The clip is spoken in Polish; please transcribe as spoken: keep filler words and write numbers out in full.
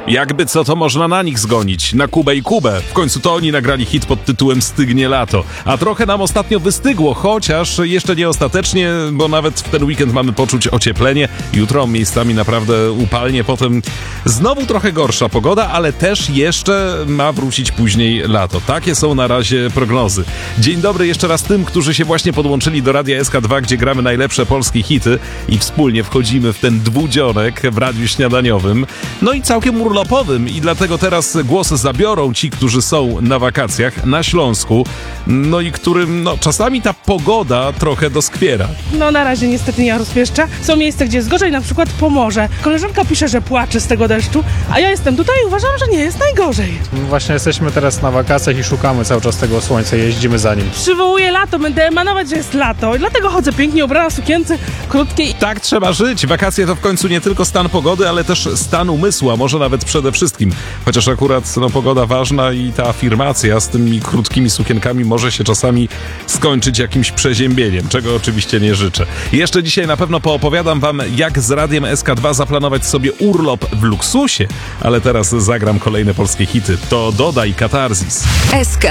Jakby co, to można na nich zgonić, na Kubę i Kubę. W końcu to oni nagrali hit pod tytułem Stygnie lato. A trochę nam ostatnio wystygło, chociaż jeszcze nie ostatecznie, bo nawet w ten weekend mamy poczuć ocieplenie. Jutro miejscami naprawdę upalnie, potem znowu trochę gorsza pogoda, ale też jeszcze ma wrócić później lato. Takie są na razie prognozy. Dzień dobry jeszcze raz tym, którzy się właśnie podłączyli do Radia S K dwa, gdzie gramy najlepsze polskie hity i wspólnie wchodzimy w ten dwudzionek w Radiu Śniadaniowym. No i całkiem urlopowym i dlatego teraz głos zabiorą ci, którzy są na wakacjach na Śląsku, no i którym no, czasami ta pogoda trochę doskwiera. No na razie niestety nie rozpieszcza. Są miejsca, gdzie jest gorzej, na przykład Pomorze. Koleżanka pisze, że płacze z tego deszczu, a ja jestem tutaj i uważam, że nie jest najgorzej. Właśnie jesteśmy teraz na wakacjach i szukamy cały czas tego słońca, jeździmy za nim. Przywołuję lato, będę emanować, że jest lato i dlatego chodzę pięknie ubrana w sukience krótkiej. Tak trzeba żyć. Wakacje to w końcu nie tylko stan pogody, ale też stan umysłu, a może nawet przede wszystkim. Chociaż akurat no, pogoda ważna i ta afirmacja z tymi krótkimi sukienkami może się czasami skończyć jakimś przeziębieniem, czego oczywiście nie życzę. I jeszcze dzisiaj na pewno poopowiadam wam, jak z Radiem S K dwa zaplanować sobie urlop w luksusie, ale teraz zagram kolejne polskie hity. To Dodaj Katarzis. S K